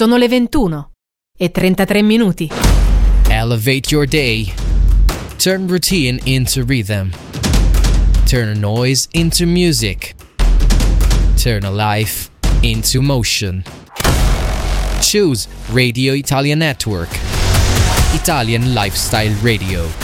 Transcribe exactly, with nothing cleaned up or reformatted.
Sono le ventuno e trentatré minuti. Elevate your day. Turn routine into rhythm. Turn noise into music. Turn a life into motion. Choose Radio Italia Network. Italian Lifestyle Radio.